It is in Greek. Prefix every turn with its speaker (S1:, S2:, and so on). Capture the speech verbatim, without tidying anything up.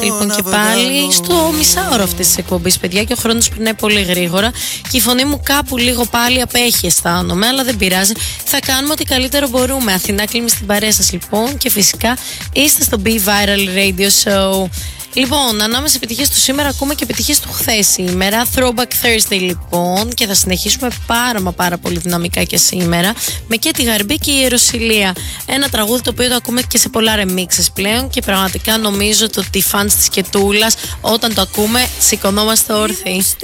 S1: λοιπόν και πάλι στο μισάωρο αυτής της εκπομπής, παιδιά, και ο χρόνος περνάει πολύ γρήγορα και η φωνή μου κάπου λίγο πάλι απέχει, αισθάνομαι, αλλά δεν πειράζει. Θα κάνουμε ό,τι καλύτερο μπορούμε. Αθηνά Κλίμη στην παρέα σας λοιπόν και φυσικά είστε στο Be Viral Radio Show. Λοιπόν, ανάμεσα επιτυχίες του σήμερα ακούμε και επιτυχίες του χθες σήμερα. Throwback Thursday λοιπόν, και θα συνεχίσουμε πάρα μα πάρα πολύ δυναμικά και σήμερα με και τη Γαρμπή και η Ιεροσυλία. Ένα τραγούδι το οποίο το ακούμε και σε πολλά remixes πλέον και πραγματικά νομίζω ότι οι fans της Κετούλας όταν το ακούμε σηκωνόμαστε όρθιοι.